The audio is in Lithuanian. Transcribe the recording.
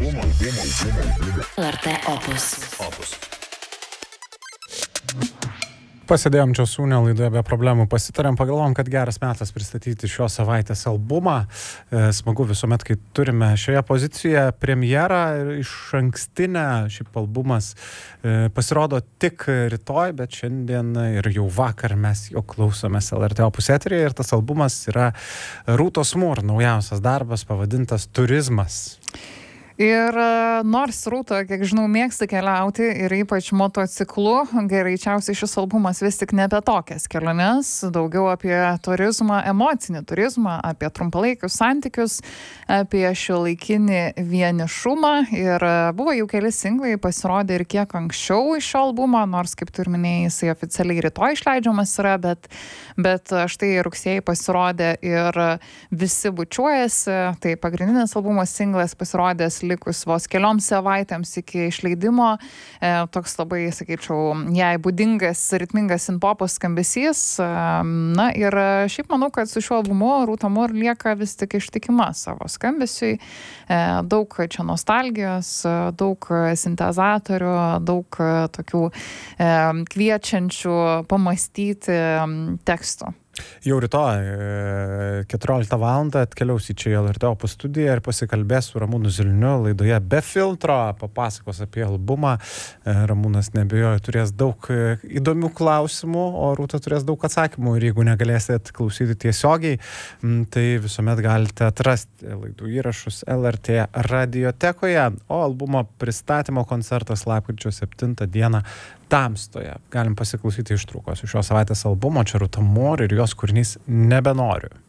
LRT Opus. Pasėdėjom čia sūnio laidoje be problemų, pasitarėm, pagalvom, kad geras metas pristatyti šios savaitės albumą. Smagu visuomet, kai turime šioje pozicijoje premjerą ir iš ankstinę. Šiaip albumas pasirodo tik rytoj, bet šiandien ir jau vakar mes jo klausomės LRT Opus eteryje ir tas albumas yra Rūtos Mūr naujausias darbas pavadintas Turizmas. Ir nors Rūta, kiek žinau, mėgsta keliauti ir ypač motociklu, greičiausiai šis albumas vis tik ne apie tokias keliones, daugiau apie turizmą, emocinį turizmą, apie trumpalaikius santykius, apie šiuolaikinį vienišumą. Ir buvo jau keli singlai, pasirodė ir kiek anksčiau iš šio albumo, nors, kaip tu ir minėjai, jisai oficialiai rytoj išleidžiamas yra, bet štai rugsėjai pasirodė ir Visi bučiuojasi, tai pagrindinis albumo singlas pasirodęs likus vos kelioms savaitėms iki išleidimo. Toks labai, sakyčiau, jai būdingas ritmingas sinpopo skambesys. Na ir šiaip manau, kad su šiuo albumu Rūta Mūr lieka vis tik ištikima savo skambesiui. Daug čia nostalgijos, daug sintezatorių, daug tokių kviečiančių pamastyti tekstų. Jau rytoj 14 val. Atkeliaus į čia LRT Opus studiją ir pasikalbės su Ramūnu Zilniu laidoje Be filtro, papasakos apie albumą. Ramūnas neabejoja turės daug įdomių klausimų, o Rūta turės daug atsakymų ir jeigu negalėsite klausyti tiesiogiai, tai visuomet galite atrasti laidų įrašus LRT radiotekoje, o albumo pristatymo koncertas lapkričio 7 dieną Tamstoje. Galim pasiklausyti ištraukos iš šios savaitės albumo, čia Rūta Mūr ir jos kūrinys Nebenoriu.